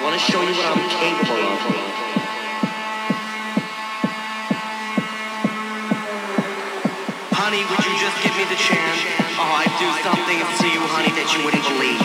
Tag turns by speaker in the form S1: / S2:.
S1: want to show you what I'm capable of. Honey, would you just give me the chance? Oh, I'd do something to you, honey, that you wouldn't believe.